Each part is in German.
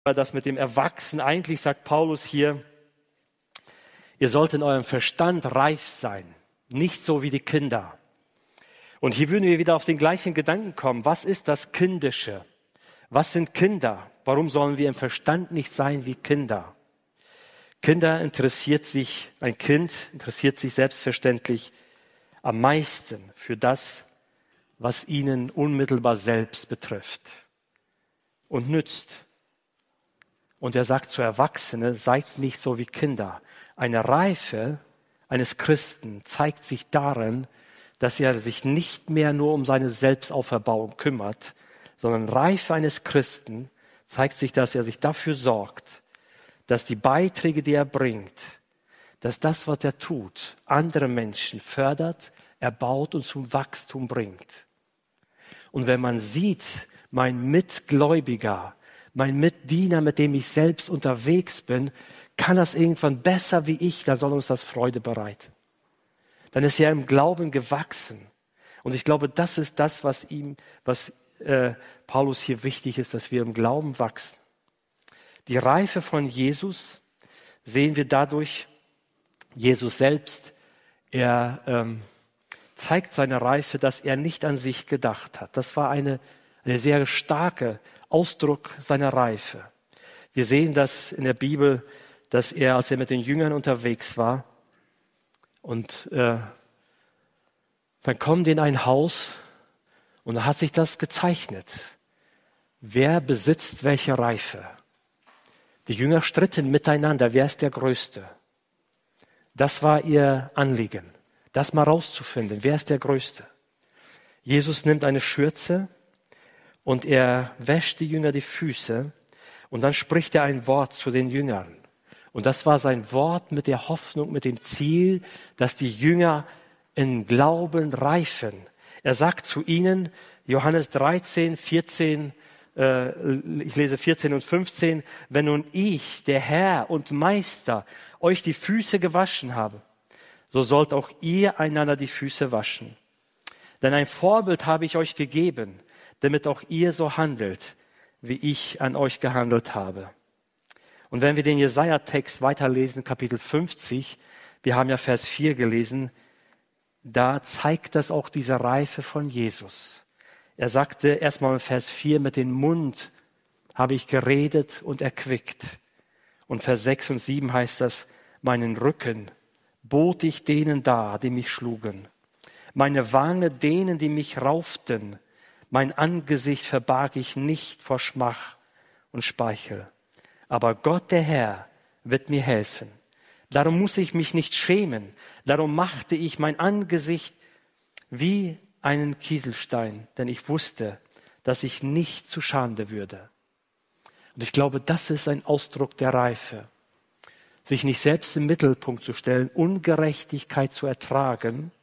das mit dem Erwachsenen, eigentlich sagt Paulus hier, ihr sollt in eurem Verstand reif sein, nicht so wie die Kinder. Und hier würden wir wieder auf den gleichen Gedanken kommen. Was ist das Kindische? Was sind Kinder? Warum sollen wir im Verstand nicht sein wie Kinder? Ein Kind interessiert sich selbstverständlich am meisten für das, was ihnen unmittelbar selbst betrifft und nützt. Und er sagt zu Erwachsenen, seid nicht so wie Kinder. Eine Reife eines Christen zeigt sich darin, dass er sich nicht mehr nur um seine Selbstauferbauung kümmert, sondern Reife eines Christen zeigt sich, dass er sich dafür sorgt, dass die Beiträge, die er bringt, dass das, was er tut, andere Menschen fördert, erbaut und zum Wachstum bringt. Und wenn man sieht, mein Mitgläubiger, mein Mitdiener, mit dem ich selbst unterwegs bin, kann das irgendwann besser wie ich, dann soll uns das Freude bereiten. Dann ist er im Glauben gewachsen. Und ich glaube, das ist das, was Paulus hier wichtig ist, dass wir im Glauben wachsen. Die Reife von Jesus sehen wir dadurch, Jesus selbst, er zeigt seine Reife, dass er nicht an sich gedacht hat. Das war eine sehr starke Ausdruck seiner Reife. Wir sehen das in der Bibel, dass er, als er mit den Jüngern unterwegs war, und dann kommen die in ein Haus und da hat sich das gezeichnet. Wer besitzt welche Reife? Die Jünger stritten miteinander, wer ist der Größte? Das war ihr Anliegen, das mal rauszufinden, wer ist der Größte? Jesus nimmt eine Schürze und er wäscht die Jünger die Füße und dann spricht er ein Wort zu den Jüngern. Und das war sein Wort mit der Hoffnung, mit dem Ziel, dass die Jünger in Glauben reifen. Er sagt zu ihnen, Johannes 13, 14, ich lese 14 und 15, wenn nun ich, der Herr und Meister, euch die Füße gewaschen habe, so sollt auch ihr einander die Füße waschen. Denn ein Vorbild habe ich euch gegeben, damit auch ihr so handelt, wie ich an euch gehandelt habe. Und wenn wir den Jesaja-Text weiterlesen, Kapitel 50, wir haben ja Vers 4 gelesen, da zeigt das auch diese Reife von Jesus. Er sagte erstmal in Vers 4, mit dem Mund habe ich geredet und erquickt. Und Vers 6 und 7 heißt das, meinen Rücken bot ich denen dar, die mich schlugen. Meine Wange denen, die mich rauften. Mein Angesicht verbarg ich nicht vor Schmach und Speichel. Aber Gott, der Herr, wird mir helfen. Darum muss ich mich nicht schämen. Darum machte ich mein Angesicht wie einen Kieselstein, denn ich wusste, dass ich nicht zu Schande würde. Und ich glaube, das ist ein Ausdruck der Reife. Sich nicht selbst im Mittelpunkt zu stellen, Ungerechtigkeit zu ertragen,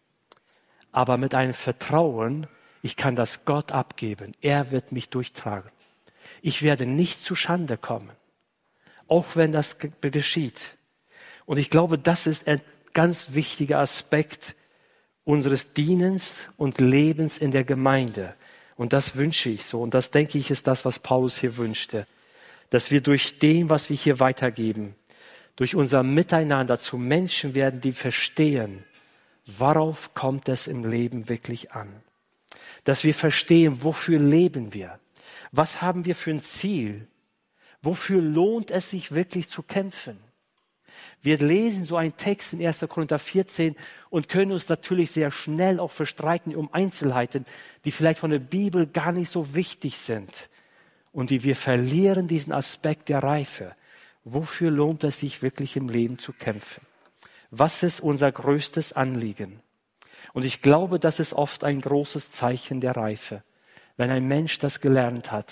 aber mit einem Vertrauen, ich kann das Gott abgeben. Er wird mich durchtragen. Ich werde nicht zu Schande kommen, auch wenn das geschieht. Und ich glaube, das ist ein ganz wichtiger Aspekt unseres Dienens und Lebens in der Gemeinde. Und das wünsche ich so. Und das, denke ich, ist das, was Paulus hier wünschte. Dass wir durch dem, was wir hier weitergeben, durch unser Miteinander zu Menschen werden, die verstehen, worauf kommt es im Leben wirklich an. Dass wir verstehen, wofür leben wir? Was haben wir für ein Ziel? Wofür lohnt es sich wirklich zu kämpfen? Wir lesen so einen Text in 1. Korinther 14 und können uns natürlich sehr schnell auch verstreiten um Einzelheiten, die vielleicht von der Bibel gar nicht so wichtig sind und wir verlieren diesen Aspekt der Reife. Wofür lohnt es sich wirklich im Leben zu kämpfen? Was ist unser größtes Anliegen? Und ich glaube, das ist oft ein großes Zeichen der Reife, wenn ein Mensch das gelernt hat,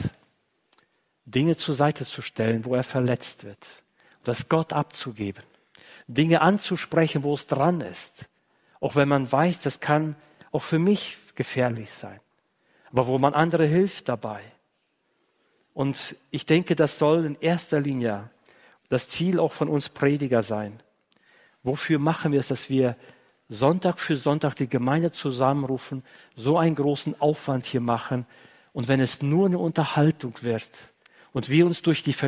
Dinge zur Seite zu stellen, wo er verletzt wird, das Gott abzugeben, Dinge anzusprechen, wo es dran ist, auch wenn man weiß, das kann auch für mich gefährlich sein, aber wo man andere hilft dabei. Und ich denke, das soll in erster Linie das Ziel auch von uns Prediger sein. Wofür machen wir es, dass wir Sonntag für Sonntag die Gemeinde zusammenrufen, so einen großen Aufwand hier machen und wenn es nur eine Unterhaltung wird und wir uns durch die